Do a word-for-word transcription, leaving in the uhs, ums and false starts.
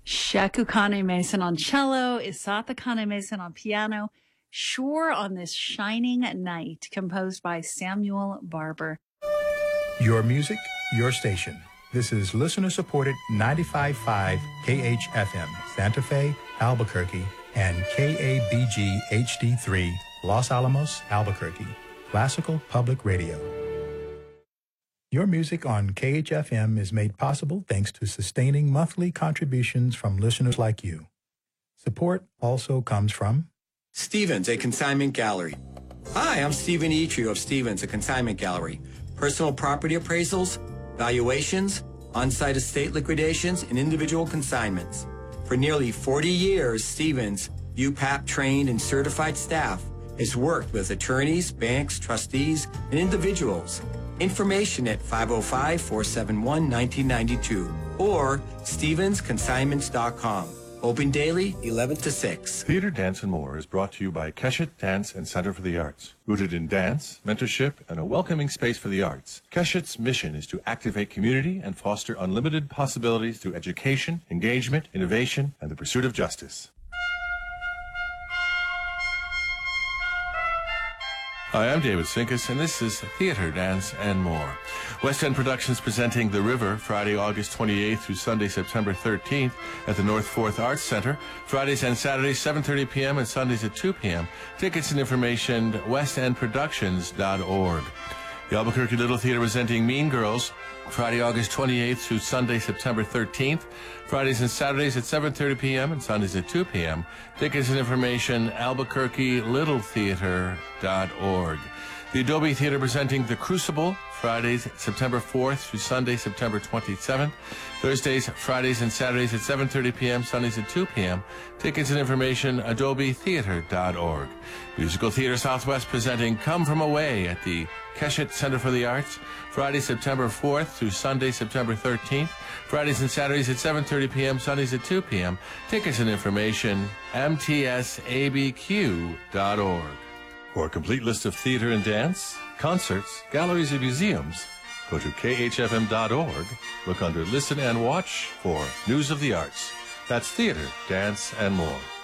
Sheku Kane Mason on cello, Isata Kane Mason on piano, Shore on This Shining Night, composed by Samuel Barber. Your music, your station. This is listener-supported ninety-five point five K H F M, Santa Fe, Albuquerque, and K A B G H D three, Los Alamos, Albuquerque. Classical Public Radio. Your music on K H F M is made possible thanks to sustaining monthly contributions from listeners like you. Support also comes from Stevens, a consignment gallery. Hi, I'm Stephen Etrio of Stevens, a consignment gallery. Personal property appraisals, valuations, on-site estate liquidations, and individual consignments. For nearly forty years, Stevens, U P A P-trained and certified staff, has worked with attorneys, banks, trustees, and individuals. Information at five oh five, four seven one, one nine nine two or stevens consignments dot com. Open daily, eleven to six. Theater, Dance, and More is brought to you by Keshet Dance and Center for the Arts. Rooted in dance, mentorship, and a welcoming space for the arts, Keshet's mission is to activate community and foster unlimited possibilities through education, engagement, innovation, and the pursuit of justice. Hi, I'm David Sinkus, and this is Theater, Dance, and More. West End Productions presenting The River, Friday, August twenty-eighth through Sunday, September thirteenth at the North Fourth Arts Center. Fridays and Saturdays, seven thirty p.m. and Sundays at two p.m. Tickets and information, west end productions dot org. The Albuquerque Little Theater presenting Mean Girls, Friday, August twenty-eighth through Sunday, September thirteenth. Fridays and Saturdays at seven thirty p.m. and Sundays at two p.m. Tickets and information, albuquerque little theater dot org. The Adobe Theater presenting The Crucible, Fridays, September fourth through Sunday, September twenty-seventh. Thursdays, Fridays, and Saturdays at seven thirty p.m., Sundays at two p.m. Tickets and information, adobe theater dot org. Musical Theater Southwest presenting Come From Away at the Keshet Center for the Arts, Friday, September fourth through Sunday, September thirteenth. Fridays and Saturdays at seven thirty p.m., Sundays at two p.m. Tickets and information, m t s a b q dot org. For a complete list of theater and dance, concerts, galleries, and museums, go to k h f m dot org, look under Listen and Watch for News of the Arts. That's Theater, Dance, and More.